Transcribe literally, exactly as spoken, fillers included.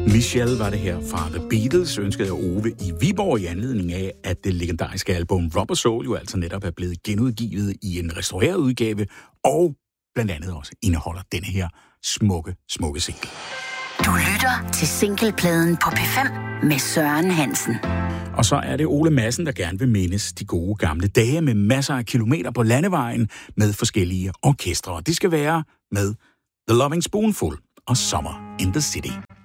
Michelle var det her fra The Beatles, ønskede af Ove i Viborg i anledning af, at det legendariske album Rubber Soul jo altså netop er blevet genudgivet i en restaureret udgave, og blandt andet også indeholder denne her smukke, smukke single. Du lytter til singlepladen på P fem med Søren Hansen. Og så er det Ole Madsen, der gerne vil mindes de gode gamle dage med masser af kilometer på landevejen med forskellige orkestre. Det skal være med The Loving Spoonful og Summer in the City.